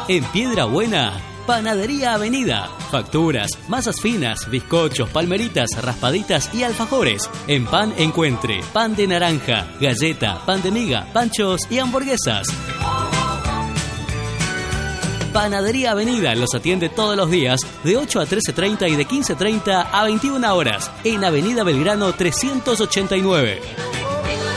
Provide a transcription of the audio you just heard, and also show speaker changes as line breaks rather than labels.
En Piedra Buena, Panadería Avenida. Facturas, masas finas, bizcochos, palmeritas, raspaditas y alfajores. En pan encuentre pan de naranja, galleta, pan de miga, panchos y hamburguesas. Panadería Avenida los atiende todos los días de 8 a 13:30 y de 15:30 a 21 horas en Avenida Belgrano 389.